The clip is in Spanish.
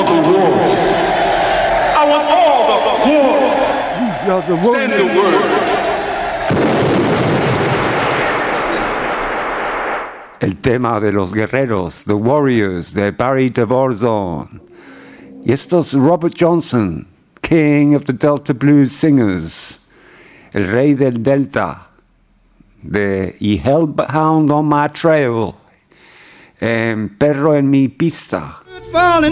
the warriors. I want all the warriors. Stand the word. El tema de los guerreros, The Warriors, de Barry DeVorzon. Y esto es Robert Johnson, King of the Delta Blues Singers, el rey del Delta, de Y Hellhound on My Trail, Perro en mi pista.